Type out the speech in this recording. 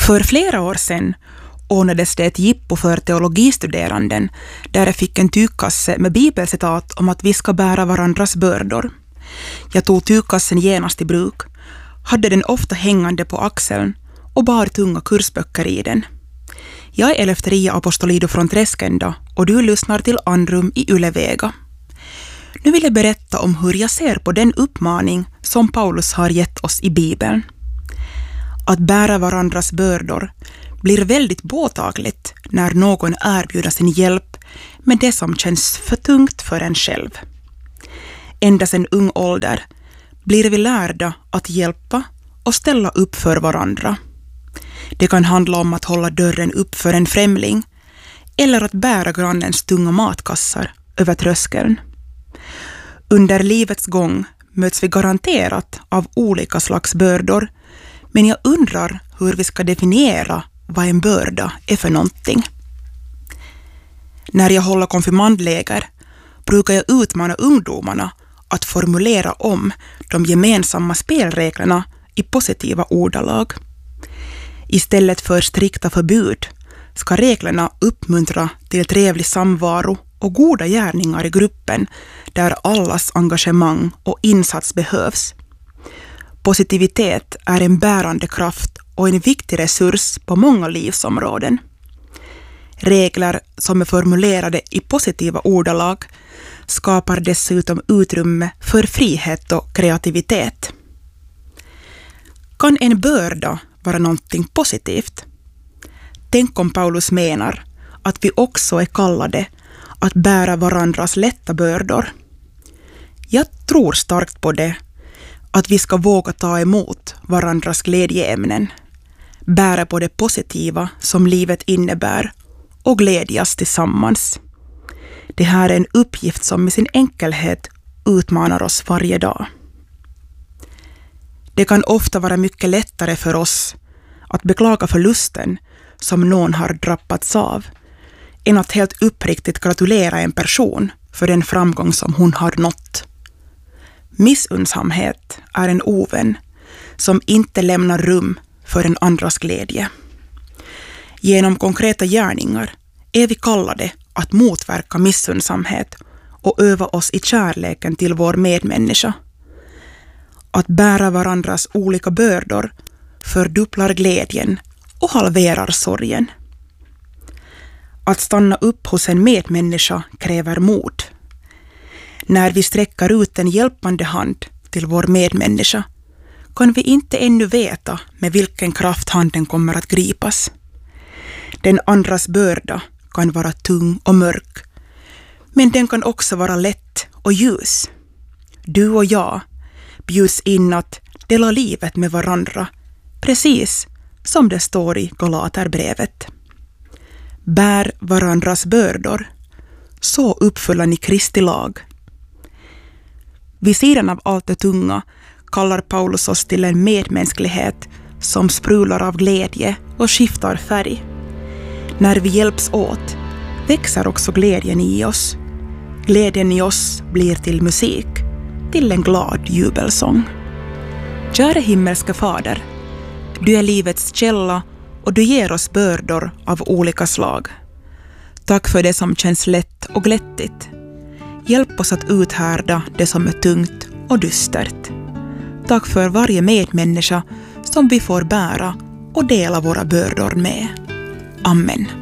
För flera år sedan ordnades det ett jippo för teologistuderanden där jag fick en tygkasse med bibelcitat om att vi ska bära varandras bördor. Jag tog tygkassen genast i bruk, hade den ofta hängande på axeln och bar tunga kursböcker i den. Jag är Eleftheria Apostolido från Träskända och du lyssnar till Andrum i Ylevega. Nu vill jag berätta om hur jag ser på den uppmaning som Paulus har gett oss i Bibeln. Att bära varandras bördor blir väldigt påtagligt när någon erbjuder sin hjälp med det som känns för tungt för en själv. Ända sedan ung ålder blir vi lärda att hjälpa och ställa upp för varandra. Det kan handla om att hålla dörren upp för en främling eller att bära grannens tunga matkassar över tröskeln. Under livets gång möts vi garanterat av olika slags bördor, men jag undrar hur vi ska definiera vad en börda är för någonting. När jag håller konfirmandläger brukar jag utmana ungdomarna att formulera om de gemensamma spelreglerna i positiva ordalag. Istället för strikta förbud ska reglerna uppmuntra till trevlig samvaro och goda gärningar i gruppen där allas engagemang och insats behövs. Positivitet är en bärande kraft och en viktig resurs på många livsområden. Regler som är formulerade i positiva ordalag skapar dessutom utrymme för frihet och kreativitet. Kan en börda vara någonting positivt? Tänk om Paulus menar att vi också är kallade att bära varandras lätta bördor. Jag tror starkt på det, att vi ska våga ta emot varandras glädjeämnen, bära på det positiva som livet innebär och glädjas tillsammans. Det här är en uppgift som med sin enkelhet utmanar oss varje dag. Det kan ofta vara mycket lättare för oss att beklaga förlusten som någon har drabbats av än att helt uppriktigt gratulera en person för den framgång som hon har nått. Missunnsamhet är en ovän som inte lämnar rum för en andras glädje. Genom konkreta gärningar är vi kallade att motverka missunnsamhet och öva oss i kärleken till vår medmänniska. Att bära varandras olika bördor fördubblar glädjen och halverar sorgen. Att stanna upp hos en medmänniska kräver mod. När vi sträcker ut en hjälpande hand till vår medmänniska kan vi inte ännu veta med vilken kraft handen kommer att gripas. Den andras börda kan vara tung och mörk, men den kan också vara lätt och ljus. Du och jag bjuds in att dela livet med varandra, precis som det står i Galaterbrevet. Bär varandras bördor, så uppfyller ni Kristi lag. Vid sidan av allt det tunga kallar Paulus oss till en medmänsklighet som sprular av glädje och skiftar färg. När vi hjälps åt växer också glädjen i oss. Glädjen i oss blir till musik, till en glad jubelsång. Kära himmelska Fader, du är livets källa och du ger oss bördor av olika slag. Tack för det som känns lätt och glättigt. Hjälp oss att uthärda det som är tungt och dystert. Tack för varje medmänniska som vi får bära och dela våra bördor med. Amen.